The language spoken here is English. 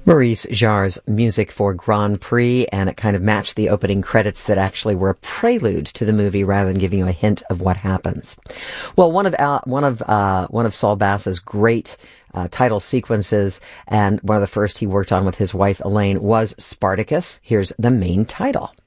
Maurice Jarre's music for Grand Prix, and it kind of matched the opening credits that actually were a prelude to the movie rather than giving you a hint of what happens. Well, one of Saul Bass's great title sequences, and one of the first he worked on with his wife Elaine, was Spartacus. Here's the main title.